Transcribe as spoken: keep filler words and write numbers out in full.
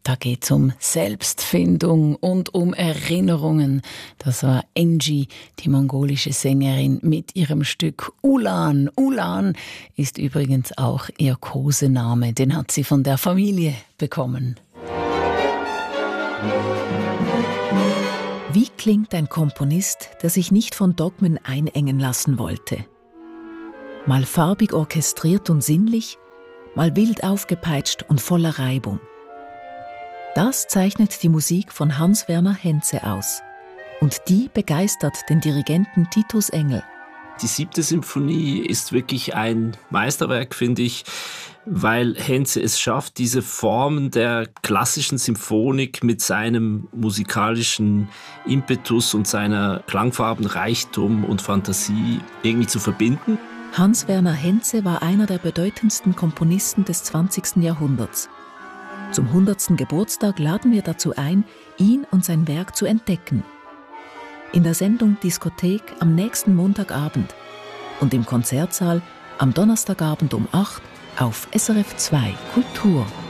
Da geht es um Selbstfindung und um Erinnerungen. Das war Engi, die mongolische Sängerin, mit ihrem Stück Ulan. Ulan ist übrigens auch ihr Kosename. Den hat sie von der Familie bekommen. Wie klingt ein Komponist, der sich nicht von Dogmen einengen lassen wollte? Mal farbig orchestriert und sinnlich, mal wild aufgepeitscht und voller Reibung. Das zeichnet die Musik von Hans-Werner Henze aus. Und die begeistert den Dirigenten Titus Engel. Die siebte Symphonie ist wirklich ein Meisterwerk, finde ich, weil Henze es schafft, diese Formen der klassischen Symphonik mit seinem musikalischen Impetus und seiner Klangfarbenreichtum und Fantasie irgendwie zu verbinden. Hans-Werner Henze war einer der bedeutendsten Komponisten des zwanzigsten Jahrhunderts. Zum hundertsten Geburtstag laden wir dazu ein, ihn und sein Werk zu entdecken. In der Sendung Diskothek am nächsten Montagabend und im Konzertsaal am Donnerstagabend um acht auf S R F zwei Kultur.